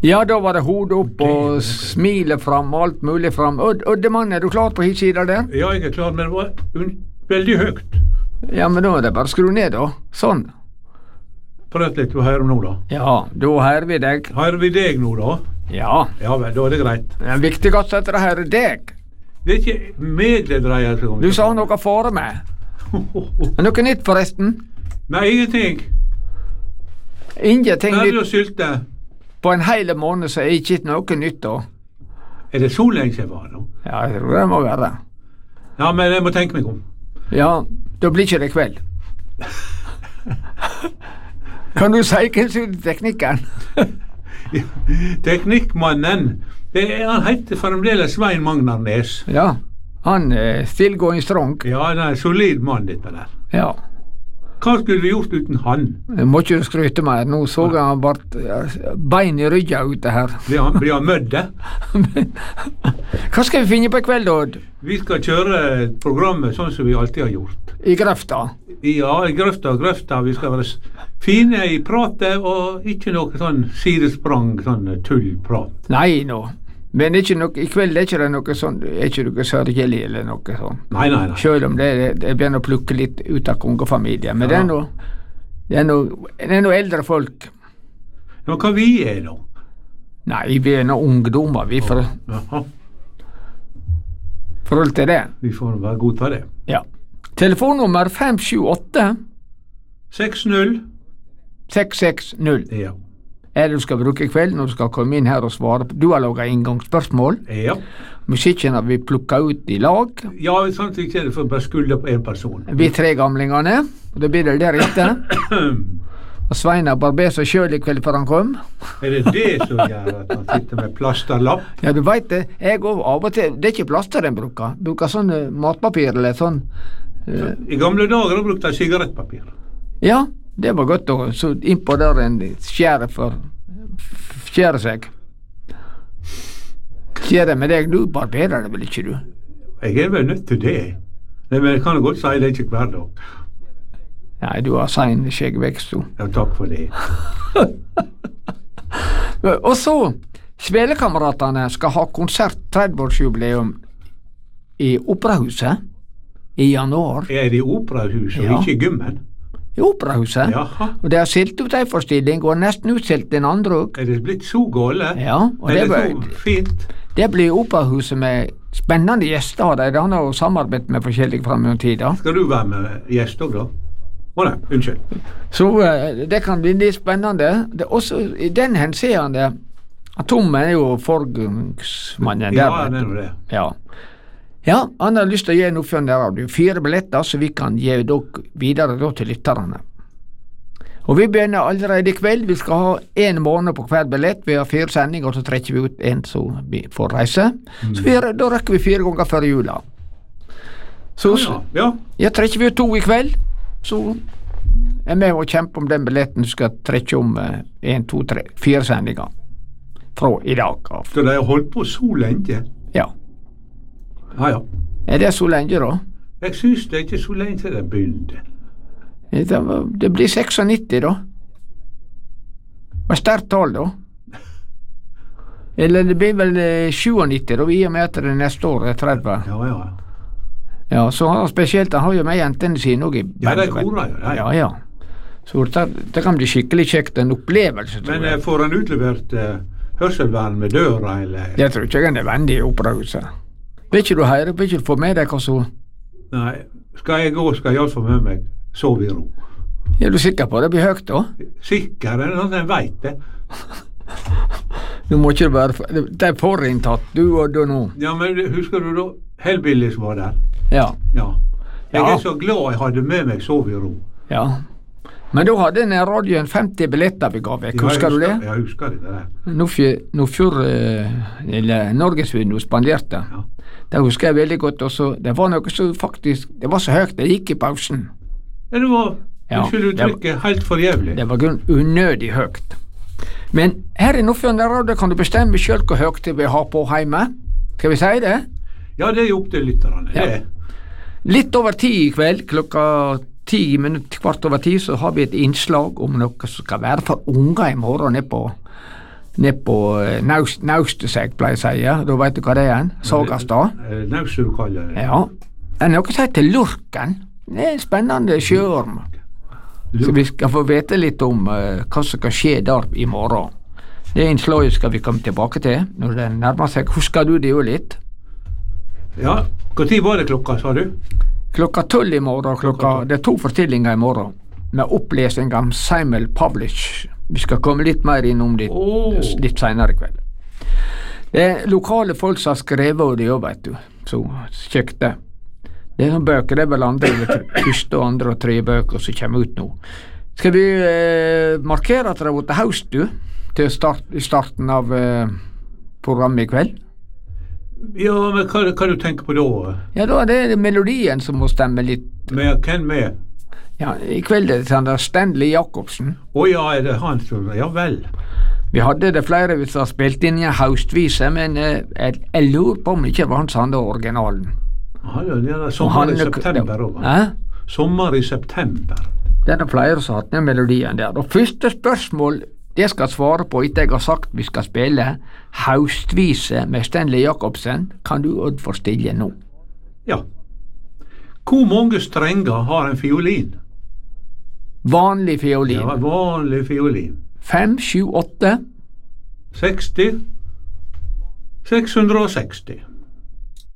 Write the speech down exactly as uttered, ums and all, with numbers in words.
Ja, da var det hodet opp og smilet fram og alt mulig fram. Og, og det mann, er du klar på hitsida der? Ja, jeg er klar, men det var un- veldig høyt. Ja, men da er det bare skru ned da. Sånn. Prøv litt, hva hører du nå da? Ja, da hører vi deg. Hører vi deg nå da? Ja. Ja vel, da er det greit. Det er viktigast at det hører deg. Det er ikke meg det dreier seg om. Du sa noe fore med. Er noe nytt forresten? Nei, ingenting. Ingenting Ferdig nytt. og sylte. På en hel måned så er ikke noe nytt da. Er det så lenge siden var nå? Ja, jeg tror det må være. Ja, men jeg må tenke meg om. Ja, da blir ikke det kveld. Kan du si hvem som er teknikken? Teknikkmannen, det er, han heter fremdeles Svein Magnar Nes. Ja, han er still going strong. Ja, han er en solid mann dette der. Ja. Hva skulle vi gjort uten han? Jeg må ikke skryte mer. Nå så jeg han bare ja, bein i ryggen ute her. Blir han, blir han mødde? Hva skal vi finne på i kveld, Odd? Vi skal kjøre programmet sånn som vi alltid har gjort. I grøfta? Ja, i grøfta og grøfta. Vi skal være s- fine i pratet, og ikke noe sånn sidesprang, sånn tullprat. Nei nå. Men ikke noe, i kveld er ikke det noe sånn, er ikke noe sørgelig eller noe sånn. Nei, nei, nei. Selv om det, det begynner å plukke litt ut av kongefamilien. Men Ja. det er noe, det er noe, det er noe eldre folk. Men hva vi er da? Nei, vi er noe ungdommer, vi, for Jaha, forhold til det. vi får være godta det. Ja. Telefonnummer fem sju åtte seks null. seks seks null. Ja. Er det du skal bruke i kveld når du skal komme inn her og svare på? Du har laget inngangsspørsmål. Ja. Musikken har vi plukket ut i lag. Ja, sånn at vi ikke er det for bare skulder på en person. Vi tre gamlingene, og det blir det deretter. Og Svein har barbert seg sjøl i kveld før han kom. Er det det som gjør at han sitter med plasterlapp? Ja, du veit det. Jeg går av og til. Det er ikke plaster en bruker. Bruker sånn eh, matpapir eller sånn. eh, I gamle dager da brukte jeg sigarettpapir. Ja, det var godt å så innpå der en skjære for skjære seg. Skjære med deg, du barberer det vel ikke, du? Jeg er vel nødt til det. Nei, men jeg kan jo godt si det er ikke hver dag. Nei, du har sein skjeggvekst, du. Ja, takk for det. Og så, Svelekameratene skal ha konsert tretti-årsjubileum i Operahuset i januar. Er det i operahuset Ja. og ikke i gymmen? I Operahuset. Jaha. Og det har stilt ut en forstilling, og nesten utstilt den andre òg. Er det blitt så gale? Ja, og er det, det var, så fint? det blir Operahuset med spennende gjester. De har nå samarbeidet med forskjellige fram i tida. Skal du være med gjest òg, da? Å nei, unnskyld. Så eh, det kan bli litt spennende. Det er også i den henseende at Tom er jo forgangsmannen der. Ja, vet det er du. nå det. Ja. Ja, han har lyst til å gi en oppføring der av de fire billetter, så vi kan gi dere videre da til lytterne. Og vi begynner allerede i kveld. Vi skal ha en måned på hver billett. Vi har fire sendinger, og så trekker vi ut en som vi får reise. Mm. Så vi, da rekker vi fire ganger før jula. Så Ja, ja. ja, trekker vi ut to i kveld, så er vi og kjemper om den billetten du skal trekke om eh, en, to, tre, fire sendinger fra i dag av. Så de har holdt på så lenge? Ja. Ja, ja. Er det så lenge, da? Jeg syns det er ikke så lenge til de begynte. Det, det blir nittiseks, da. Og sterkt tall, da. Eller det blir vel eh, nittisju, da, i og med at det neste år er tretti. Ja, ja. Ja, så har han spesielt, han har jo med jentene sine òg i Ja, de bandet, vet du. korer jo, de. Ja, ja. Så det, det kan bli skikkelig kjekt, en opplevelse, tror Men eh, jeg. får han utlevert eh, hørselvern med døra, eller? Det tror ikke jeg er nødvendig i Operahuset. Vil ikke du høre, vil ikke du få med deg hva som Nei, skal jeg gå, skal jeg iallfall med meg sove i ro. Er du sikker på det blir høyt, da? Sikker er det sånn at jeg veit det. Nå må ikke det være Det er forinntatt, du og du nå. Ja, men husker du da Hellbillies var der? Ja. Ja. Jeg Ja. er så glad jeg hadde med meg sove i ro. Ja. Men da hadde den radioen femti billetter vi ga vekk, Ja, jeg husker du det? Jeg husker det der. Nå før, nå før uh, eller Norgesvindu spanderte. Ja. Det husker jeg veldig godt også. Det var noe så faktisk Det var så høyt, det gikk i pausen. Ja, det var, Ja, unnskyld uttrykket, helt for jævlig. Det var grunn unødig høyt. Men her i Nordfjorden Radio kan du bestemme selv hvor høyt det vil ha på hjemme. Skal vi si det? Ja, det er jo opp til lytterne. Ja. Det. Litt over ti i kveld, klokka ti minutter kvart over ti, så har vi et innslag om noe som skal være for unger i morgen nede på ned på eh, Naust, Nausteseg, pleier jeg å si. Da vet du hva det er? Sagastad. Eh, Nausur kaller det. Ja. Det er noe som heter lurken. Det er en spennende sjøorm. Så vi skal få vite litt om uh, hva som kan skje der i morgen. Det innslaget skal vi komme tilbake til når det nærmer seg. Husker du det jo litt? Ja, hvor tid var det klokka, sa du? Klokka tolv i morgen. Klokka, det er to forstillinger i morgen med opplesning av Samuel Pavlich. Vi skal komme litt mer innom det Oh. litt senere i kveld. Det er lokale folk som har skrevet det jo, vet du. Så kjekt det. Det er noen bøker, det er vel andre, første, andre og tredje bøker som kommer ut nå. Skal vi eh, markere at det har vært høst, du, til start, i starten av eh, programmet i kveld? Ja, men hva, hva du tenker på da? Ja, da er det melodien som må stemme litt. Med, hvem med? Ja, i kveld er det sånn der Stanley Jacobsen. Å ja, er det han som, ja vel. Vi hadde det flere hvis vi har spilt inn i en høstvise, men eh, jeg, jeg lurer på om det ikke var han som hadde originalen. Ja, det er sommer i september også. Eh? Sommer i september. Det er det flere som har hatt den melodien der. Og første spørsmål det skal svare på etter jeg har sagt vi skal spille Haustvise med Stanley Jacobsen. Kan du Odd få stille nå? Ja. Hvor mange strenger har en fiolin? Vanlig fiolin. Ja, vanlig fiolin. Fem, sju, åtte. seksti. seks hundre og seksti.